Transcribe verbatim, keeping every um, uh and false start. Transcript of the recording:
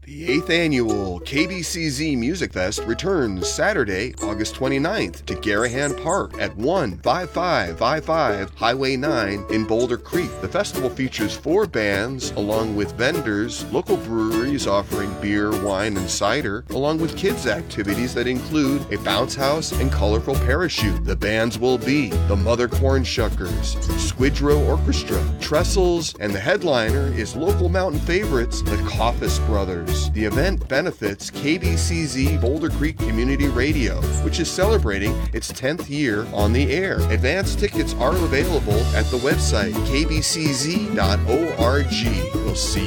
The eighth annual K B C Z Music Fest returns Saturday, August twenty-ninth to Garahan Park at one five five five five Highway nine in Boulder Creek. The festival features four bands along with vendors, local breweries offering beer, wine, and cider, along with kids' activities that include a bounce house and colorful parachute. The bands will be the Mother Cornshuckers, Squidrow Orchestra, Trestles, and the headliner is local mountain favorites, the Coffis Brothers. The event benefits K B C Z Boulder Creek Community Radio, which is celebrating its tenth year on the air. Advance tickets are available at the website k b c z dot org. We'll see